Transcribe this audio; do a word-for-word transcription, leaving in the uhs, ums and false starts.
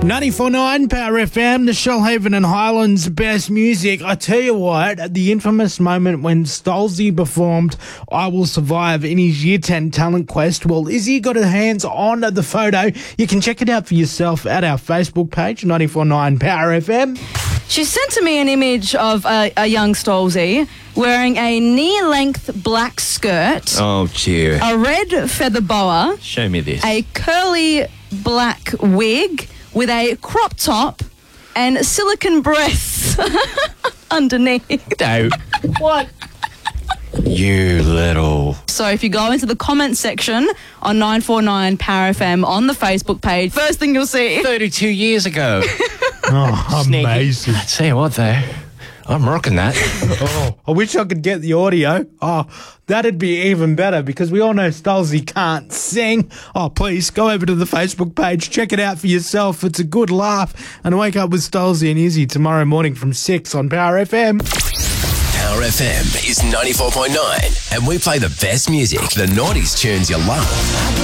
ninety-four point nine Power F M, the Shoalhaven and Highlands best music. I tell you what, at the infamous moment when Stolzy performed I Will Survive in his Year ten talent quest, well, Izzy got her hands on the photo. You can check it out for yourself at our Facebook page, ninety-four point nine Power F M. She sent to me an image of a, a young Stolzy wearing a knee-length black skirt, Oh, dear. a red feather boa, Show me this. a curly black wig with a crop top and silicone breasts underneath. No. What? You little... So if you go into the comment section on nine four nine Power F M on the Facebook page, first thing you'll see. thirty-two years ago. Oh, Sneaky. amazing. I tell you what, though. I'm rocking that. Oh, I wish I could get the audio. Oh, that'd be even better because we all know Stolzy can't sing. Oh, please go over to the Facebook page. Check it out for yourself. It's a good laugh. And wake up with Stolzy and Izzy tomorrow morning from six on Power F M. Power F M is ninety-four point nine, and we play the best music, the noughties tunes you love.